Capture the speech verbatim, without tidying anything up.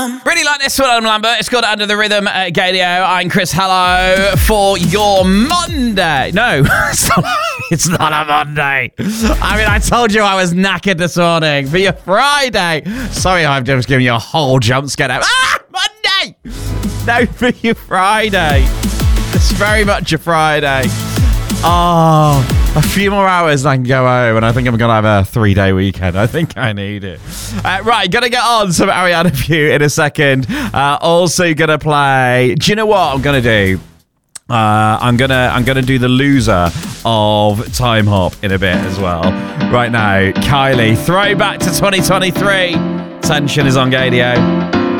Really like this one, Adam Lambert. It's called Under the Rhythm at Gadio. I'm Chris Hello for your Monday. No, it's not, it's not a Monday. I mean, I told you I was knackered this morning. For your Friday. Sorry, I've just given you a whole jump scare now. Ah, Monday! No, for your Friday. It's very much a Friday. Oh, a few more hours and I can go home, and I think I'm going to have a three-day weekend. I think I need it. Uh, right, going to get on some Ariana View in a second. Uh, also going to play... Do you know what I'm going to do? Uh, I'm going to I'm gonna do the loser of Time Hop in a bit as well. Right now, Kylie, throwback to twenty twenty-three. Tension is on Gadio.